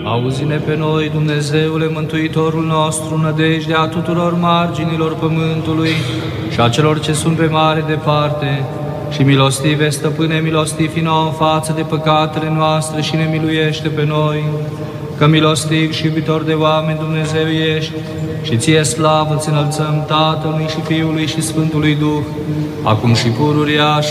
Auzi-ne pe noi, Dumnezeule, Mântuitorul nostru, nădejdea tuturor marginilor pământului și a celor ce sunt pe mare departe, și milostive, Stăpâne, milostivi nouă în față de păcatele noastre și ne miluiește pe noi, că milostiv și iubitor de oameni Dumnezeu ești, și ție slavă îți înălțăm Tatălui și Fiului și Sfântului Duh, acum și pururia și